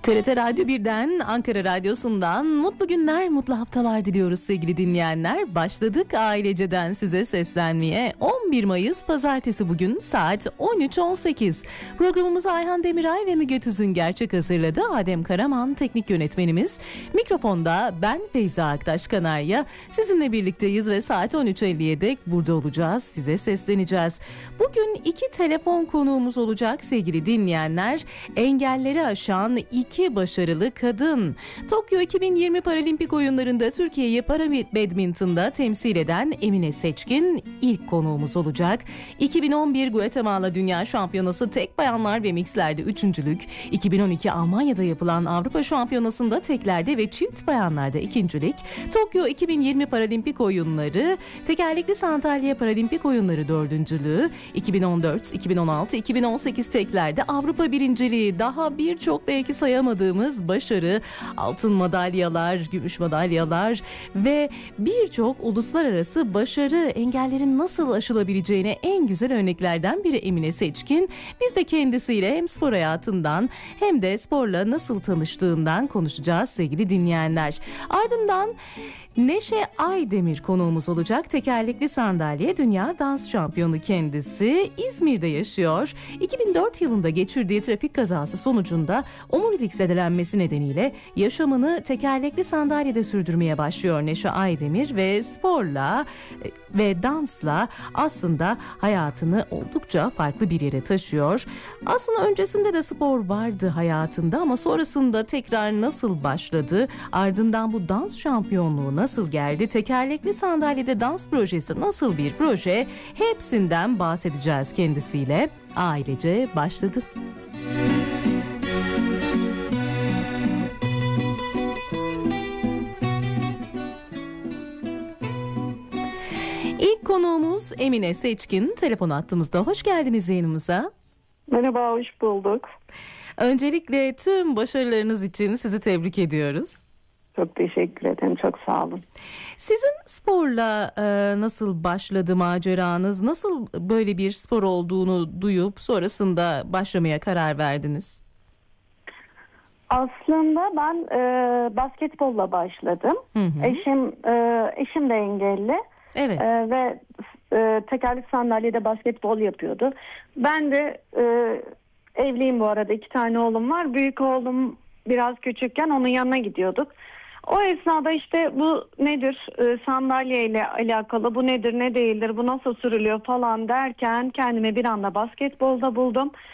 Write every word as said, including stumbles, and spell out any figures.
T R T Radyo birden, Ankara Radyosu'ndan mutlu günler, mutlu haftalar diliyoruz sevgili dinleyenler. Başladık aileceden size seslenmeye. on bir Mayıs Pazartesi bugün saat on üç on sekiz. Programımızı Ayhan Demiray ve Müge Tüzün gerçek hazırladı. Adem Karaman teknik yönetmenimiz. Mikrofonda ben Feyza Aktaş Kanarya. Sizinle birlikteyiz ve saat on üç elliye dek burada olacağız. Size sesleneceğiz. Bugün iki telefon konuğumuz olacak sevgili dinleyenler. Engelleri aşan iki İki başarılı kadın. Tokyo iki bin yirmi Paralimpik Oyunları'nda Türkiye'yi para badminton'da temsil eden Emine Seçkin ilk konuğumuz olacak. iki bin on bir Guatemala Dünya Şampiyonası tek bayanlar ve mixlerde üçüncülük, iki bin on iki Almanya'da yapılan Avrupa Şampiyonası'nda teklerde ve çift bayanlarda ikincilik, Tokyo iki bin yirmi Paralimpik Oyunları, tekerlekli sandalye Paralimpik Oyunları dördüncülüğü, iki bin on dört, iki bin on altı, iki bin on sekiz teklerde Avrupa birinciliği, daha birçok belki sayamadığımız başarı, altın madalyalar, gümüş madalyalar ve birçok uluslararası başarı, engellerin nasıl aşılabileceğine en güzel örneklerden biri Emine Seçkin. Biz de kendisiyle hem spor hayatından hem de sporla nasıl tanıştığından konuşacağız sevgili dinleyenler. Ardından Neşe Aydemir konuğumuz olacak. Tekerlekli sandalye dünya dans şampiyonu kendisi. İzmir'de yaşıyor. iki bin dört yılında geçirdiği trafik kazası sonucunda omurilik zedelenmesi nedeniyle yaşamını tekerlekli sandalyede sürdürmeye başlıyor Neşe Aydemir ve sporla ve dansla aslında hayatını oldukça farklı bir yere taşıyor. Aslında öncesinde de spor vardı hayatında ama sonrasında tekrar nasıl başladı? Ardından bu dans şampiyonluğu nasıl geldi? Tekerlekli sandalyede dans projesi nasıl bir proje? Hepsinden bahsedeceğiz kendisiyle. Ailece başladı. İlk konuğumuz Emine Seçkin. Telefon hattımızda. Hoş geldiniz yayınımıza. Merhaba, hoş bulduk. Öncelikle tüm başarılarınız için sizi tebrik ediyoruz. Çok teşekkür ederim, çok sağ olun. Sizin sporla e, nasıl başladı maceranız? Nasıl böyle bir spor olduğunu duyup sonrasında başlamaya karar verdiniz? Aslında ben e, basketbolla başladım. Hı hı. Eşim e, eşim de engelli. Evet. E, ve e, tekerlekli sandalyede basketbol yapıyordu. Ben de e, evliyim bu arada. İki tane oğlum var. Büyük oğlum biraz küçükken onun yanına gidiyorduk. O esnada işte bu nedir, e, sandalyeyle alakalı, bu nedir ne değildir, bu nasıl sürülüyor falan derken kendimi bir anda basketbolda buldum.